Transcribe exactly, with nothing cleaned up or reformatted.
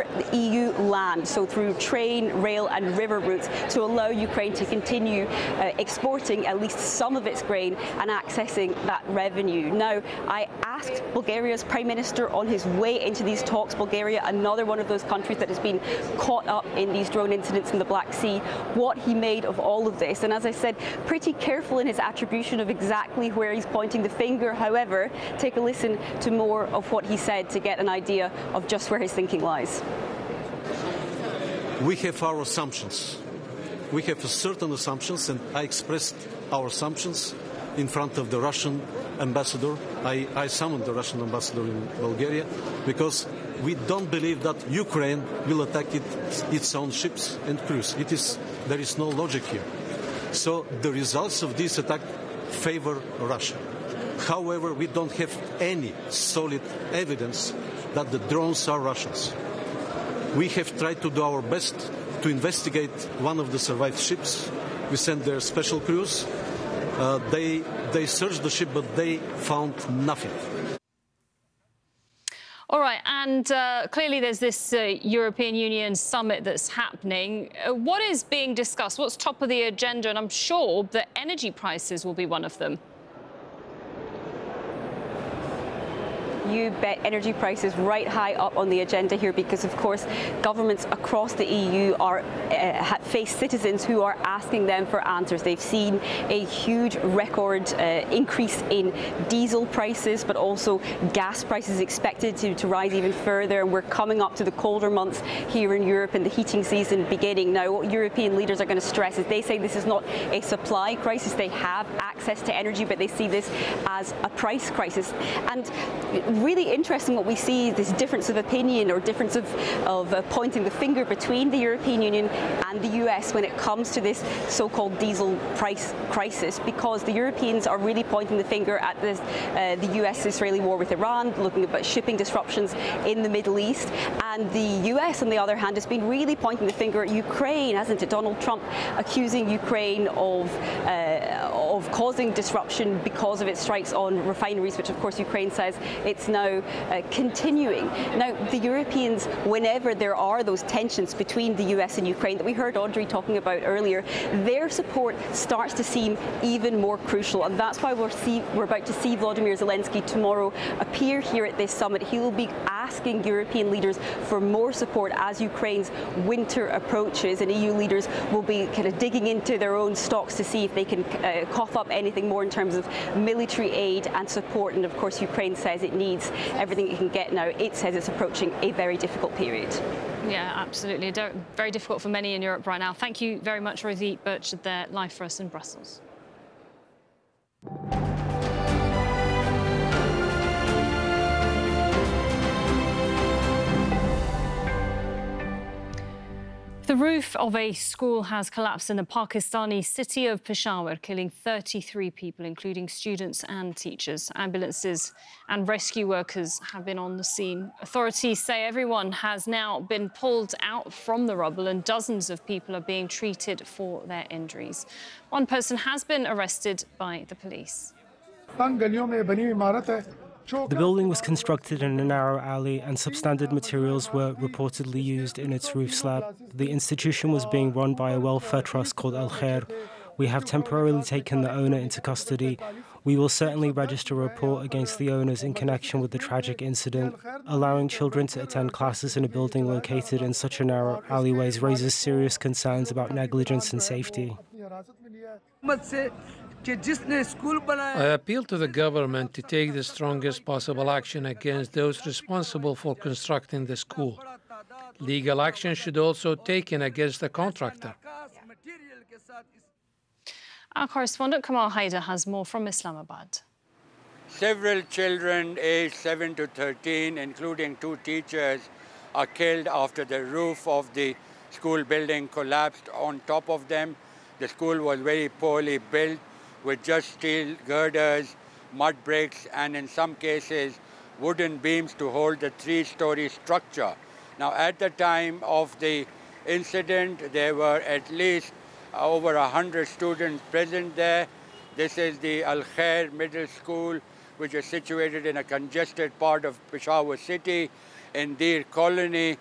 over the E U land, so through train, rail and river routes, to allow Ukraine to continue uh, exporting at least some of its grain and accessing that revenue. Now, I asked Bulgaria's Prime Minister on his way into these talks, Bulgaria, another one of those countries that has been caught up in these drone incidents in the Black Sea, what he made of all of this. And as I said, pretty careful in his attribution of exactly where he's pointing the finger. However, take a listen to more of what he said to get an idea of just where his thinking lies. We have our assumptions. We have certain assumptions, and I expressed our assumptions in front of the Russian ambassador. I, I summoned the Russian ambassador in Bulgaria because we don't believe that Ukraine will attack it, its own ships and crews. It is, there is no logic here. So the results of this attack favor Russia. However, we don't have any solid evidence that the drones are Russians. We have tried to do our best to investigate one of the survived ships. We sent their special crews. Uh, they, they searched the ship, but they found nothing. All right, and uh, clearly there's this uh, European Union summit that's happening. Uh, what is being discussed? What's top of the agenda? And I'm sure that energy prices will be one of them. You bet, energy prices right high up on the agenda here because, of course, governments across the E U are uh, face citizens who are asking them for answers. They've seen a huge record uh, increase in diesel prices, but also gas prices expected to, to rise even further. And we're coming up to the colder months here in Europe and the heating season beginning. Now, what European leaders are going to stress is they say this is not a supply crisis. They have access to energy, but they see this as a price crisis. And really interesting what we see, this difference of opinion or difference of, of uh, pointing the finger between the European Union and the U S when it comes to this so-called diesel price crisis, because the Europeans are really pointing the finger at this, uh, the U S-Israeli war with Iran, looking at shipping disruptions in the Middle East. And the U S, on the other hand, has been really pointing the finger at Ukraine, hasn't it? Donald Trump accusing Ukraine of, uh, of causing disruption because of its strikes on refineries, which of course Ukraine says it's now uh, continuing. Now, the Europeans, whenever there are those tensions between the U S and Ukraine that we heard Audrey talking about earlier, their support starts to seem even more crucial. And that's why we're, see, we're about to see Volodymyr Zelensky tomorrow appear here at this summit. He will be asking European leaders for more support as Ukraine's winter approaches, and E U leaders will be kind of digging into their own stocks to see if they can uh, cough up anything more in terms of military aid and support. And of course, Ukraine says it needs everything it can get now. It says it's approaching a very difficult period. Yeah, absolutely. Very difficult for many in Europe right now. Thank you very much, Rosie Birchard, there live for us in Brussels. The roof of a school has collapsed in the Pakistani city of Peshawar, killing thirty-three people, including students and teachers. Ambulances and rescue workers have been on the scene. Authorities say everyone has now been pulled out from the rubble and dozens of people are being treated for their injuries. One person has been arrested by the police. The building was constructed in a narrow alley and substandard materials were reportedly used in its roof slab. The institution was being run by a welfare trust called Al Khair. We have temporarily taken the owner into custody. We will certainly register a report against the owners in connection with the tragic incident. Allowing children to attend classes in a building located in such a narrow alleyways raises serious concerns about negligence and safety. I appeal to the government to take the strongest possible action against those responsible for constructing the school. Legal action should also be taken against the contractor. Our correspondent Kamal Haider has more from Islamabad. Several children aged seven to thirteen, including two teachers, are killed after the roof of the school building collapsed on top of them. The school was very poorly built, with just steel girders, mud bricks, and in some cases, wooden beams to hold the three-story structure. Now, at the time of the incident, there were at least over one hundred students present there. This is the Al Khair Middle School, which is situated in a congested part of Peshawar city in Deer Colony.